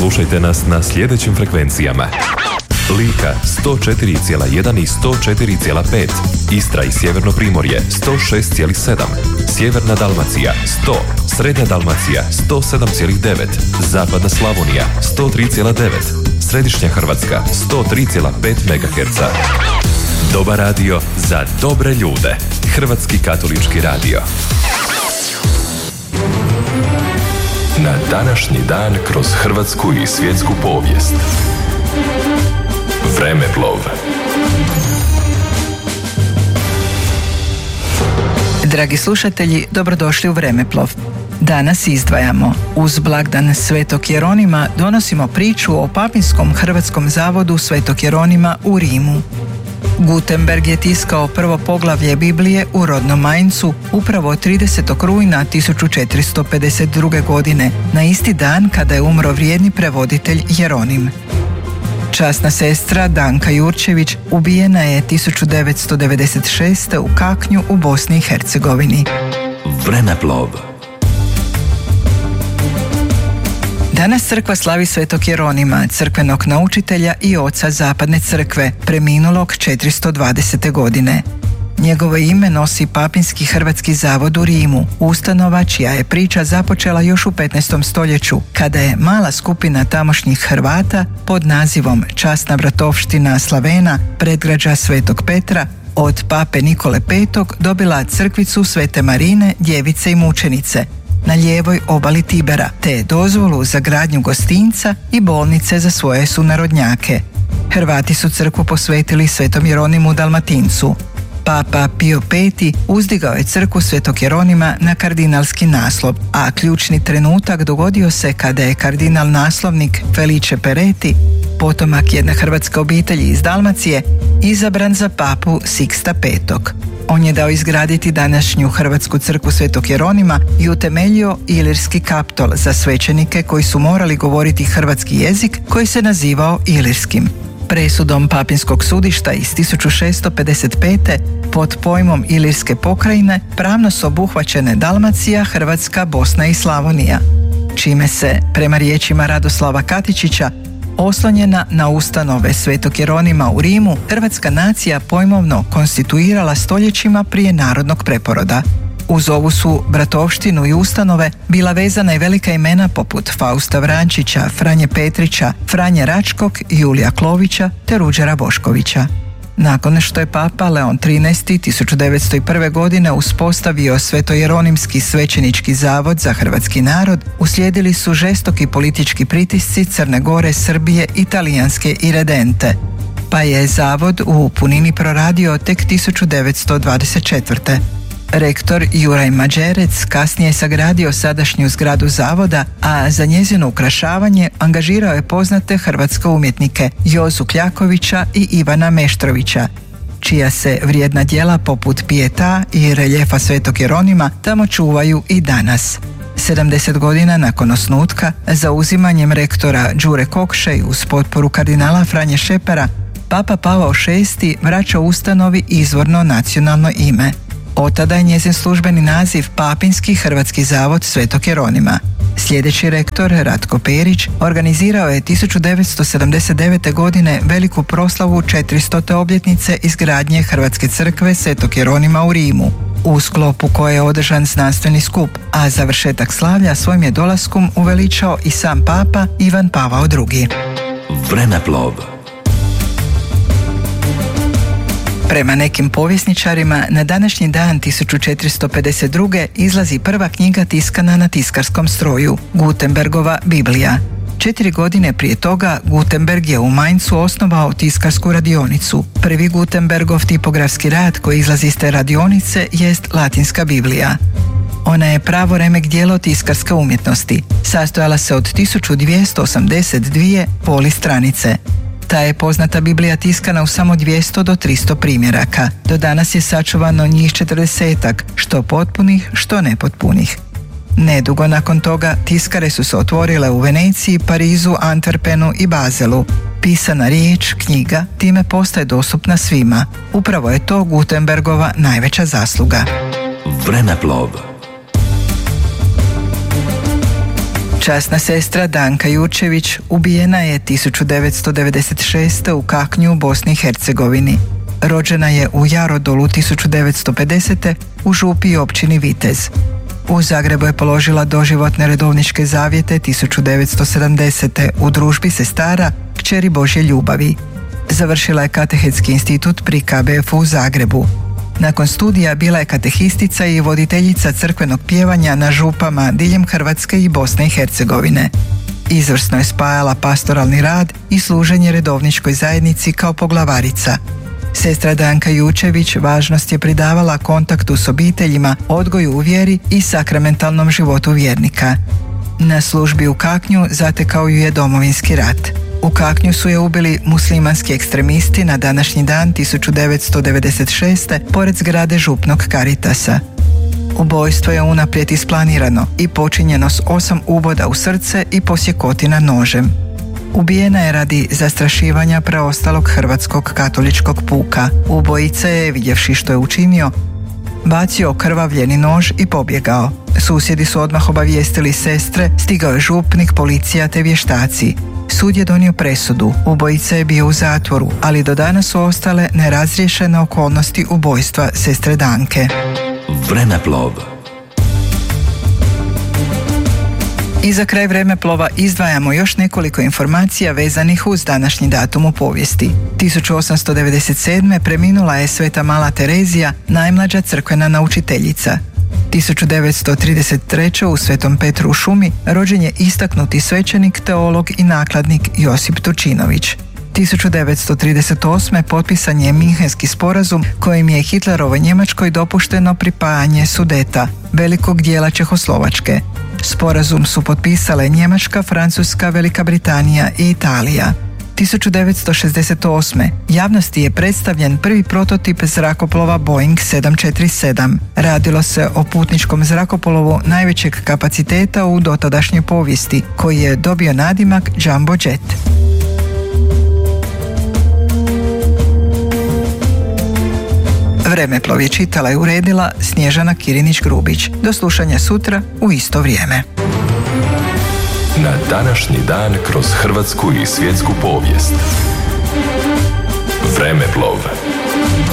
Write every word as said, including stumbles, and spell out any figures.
Slušajte nas na sljedećim frekvencijama: Lika sto četiri zarez jedan i sto četiri zarez pet, Istra i Sjeverno Primorje sto šest zarez sedam, Sjeverna Dalmacija sto, Srednja Dalmacija sto sedam zarez devet, Zapadna Slavonija sto tri zarez devet, Središnja Hrvatska sto tri zarez pet megaherca. Dobar radio za dobre ljude. Hrvatski katolički radio. Na današnji dan kroz hrvatsku i svjetsku povijest. Vremeplov. Dragi slušatelji, dobrodošli u Vremeplov. Danas izdvajamo. Uz blagdan Svetog Jeronima donosimo priču o papinskom hrvatskom zavodu Svetog Jeronima u Rimu. Gutenberg je tiskao prvo poglavlje Biblije u rodnom Mainzu upravo tridesetog rujna tisuću četiristo pedeset druge. godine, na isti dan kada je umro vrijedni prevoditelj Jeronim. Časna sestra Danka Jurčević ubijena je tisuću devetsto devedeset šeste. u Kaknju u Bosni i Hercegovini. Vremeplov. Danas crkva slavi Svetog Jeronima, crkvenog naučitelja i oca Zapadne crkve, preminulog četiristo dvadesete. godine. Njegovo ime nosi Papinski hrvatski zavod u Rimu, ustanova čija je priča započela još u petnaestom stoljeću, kada je mala skupina tamošnjih Hrvata pod nazivom Časna bratovština Slavena, predgrađa Svetog Petra, od pape Nikole petog dobila crkvicu Svete Marine, djevice i mučenice, na lijevoj obali Tibera, te dozvolu za gradnju gostinca i bolnice za svoje sunarodnjake. Hrvati su crkvu posvetili Svetom Jeronimu Dalmatincu. Papa Pio peti uzdigao je crkvu Svetog Jeronima na kardinalski naslov, a ključni trenutak dogodio se kada je kardinal naslovnik Felice Peretti, potomak jedne hrvatske obitelji iz Dalmacije, izabran za papu Siksta petog. On je dao izgraditi današnju Hrvatsku crkvu Svetog Jeronima i utemeljio ilirski kaptol za svećenike koji su morali govoriti hrvatski jezik koji se nazivao ilirskim. Presudom papinskog sudišta iz tisuću šesto pedeset pete pod pojmom Ilirske pokrajine pravno su obuhvaćene Dalmacija, Hrvatska, Bosna i Slavonija, čime se, prema riječima Radoslava Katičića, oslonjena na ustanove Svetog Jeronima u Rimu, hrvatska nacija pojmovno konstituirala stoljećima prije narodnog preporoda. Uz ovu su bratovštinu i ustanove bila vezana i velika imena poput Fausta Vrančića, Franje Petrića, Franje Račkog, Julija Klovića te Ruđera Boškovića. Nakon što je papa Leon trinaesti. tisuću devetsto prve. godine uspostavio Svetojeronimski svećenički zavod za hrvatski narod, uslijedili su žestoki politički pritisci Crne Gore, Srbije, Italijanske i Redente, pa je zavod u punini proradio tek tisuću devetsto dvadeset četvrte. Rektor Juraj Mađerec kasnije je sagradio sadašnju zgradu zavoda, a za njezino ukrašavanje angažirao je poznate hrvatske umjetnike Jozu Kljakovića i Ivana Meštrovića, čija se vrijedna djela poput Pieta i reljefa Svetog Jeronima tamo čuvaju i danas. sedamdeset godina nakon osnutka, zauzimanjem rektora Đure Kokše uz potporu kardinala Franje Šepera, Papa Pavao šesti vraća ustanovi izvorno nacionalno ime. Otada je njezin službeni naziv Papinski hrvatski zavod Svetog Jeronima. Sljedeći rektor, Ratko Perić, organizirao je tisuću devetsto sedamdeset devete. godine veliku proslavu četiristote obljetnice izgradnje Hrvatske crkve Svetog Jeronima u Rimu, u sklopu koje je održan znanstveni skup, a završetak slavlja svojim je dolaskom uveličao i sam papa Ivan Pavao drugi. Vremeplov. Prema nekim povjesničarima, na današnji dan tisuću četiristo pedeset druge. izlazi prva knjiga tiskana na tiskarskom stroju, Gutenbergova Biblija. Četiri godine prije toga Gutenberg je u Mainzu osnovao tiskarsku radionicu. Prvi Gutenbergov tipografski rad koji izlazi iz te radionice jest Latinska Biblija. Ona je pravo remek djelo tiskarske umjetnosti. Sastojala se od tisuću dvjesto osamdeset dvije poli stranice. Ta je poznata Biblija tiskana u samo dvjesto do tristo primjeraka. Do danas je sačuvano njih četrdesetak, što potpunih, što nepotpunih. Nedugo nakon toga tiskare su se otvorile u Veneciji, Parizu, Antwerpenu i Bazelu. Pisana riječ, knjiga, time postaje dostupna svima. Upravo je to Gutenbergova najveća zasluga. Vremeplov. Časna sestra Danka Jurčević ubijena je tisuću devetsto devedeset šeste. u Kaknju u Bosni i Hercegovini. Rođena je u Jarodolu tisuću devetsto pedesete. u Župi i općini Vitez. U Zagrebu je položila doživotne redovničke zavjete tisuću devetsto sedamdesete. u družbi sestara Kćeri Božje ljubavi. Završila je katehetski institut pri K B F U u Zagrebu. Nakon studija bila je katehistica i voditeljica crkvenog pjevanja na župama diljem Hrvatske i Bosne i Hercegovine. Izvrsno je spajala pastoralni rad i služenje redovničkoj zajednici kao poglavarica. Sestra Danka Jučević važnost je pridavala kontaktu s obiteljima, odgoju u vjeri i sakramentalnom životu vjernika. Na službi u Kaknju zatekao ju je Domovinski rat. U Kaknju su je ubili muslimanski ekstremisti na današnji dan tisuću devetsto devedeset šeste. pored zgrade župnog Karitasa. Ubojstvo je unaprijed isplanirano i počinjeno s osam uboda u srce i posjekotina nožem. Ubijena je radi zastrašivanja preostalog hrvatskog katoličkog puka. Ubojica je, vidjevši što je učinio, bacio okrvavljeni nož i pobjegao. Susjedi su odmah obavijestili sestre, stigao je župnik, policija te vještaci. Sud je donio presudu. Ubojica je bio u zatvoru, ali do danas su ostale nerazriješene okolnosti ubojstva sestre Danke. Vremeplov. I za kraj Vremeplova izdvajamo još nekoliko informacija vezanih uz današnji datum u povijesti. tisuću osamsto devedeset sedme. preminula je Sveta Mala Terezija, najmlađa crkvena naučiteljica. tisuću devetsto trideset treće. u Svetom Petru u Šumi rođen je istaknuti svećenik, teolog i nakladnik Josip Turčinović. tisuću devetsto trideset osme. potpisan je Minhenski sporazum kojim je Hitlerovoj Njemačkoj dopušteno pripajanje Sudeta, velikog dijela Čehoslovačke. Sporazum su potpisale Njemačka, Francuska, Velika Britanija i Italija. tisuću devetsto šezdeset osme. javnosti je predstavljen prvi prototip zrakoplova Boeing sedam četiri sedam. Radilo se o putničkom zrakoplovu najvećeg kapaciteta u dotadašnjoj povijesti, koji je dobio nadimak Jumbo Jet. Vremeplov je čitala i uredila Snježana Kirinić-Grubić. Do slušanja sutra u isto vrijeme. Na današnji dan kroz hrvatsku i svjetsku povijest. Vremeplov.